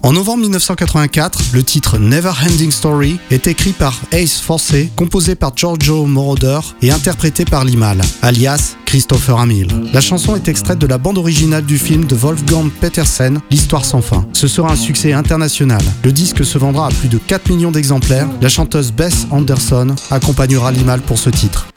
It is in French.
En novembre 1984, le titre Never Ending Story est écrit par Ace Forsey, composé par Giorgio Moroder et interprété par Limahl, alias Christopher Hamill. La chanson est extraite de la bande originale du film de Wolfgang Petersen, L'Histoire sans fin. Ce sera un succès international. Le disque se vendra à plus de 4 millions d'exemplaires. La chanteuse Beth Anderson accompagnera Limahl pour ce titre.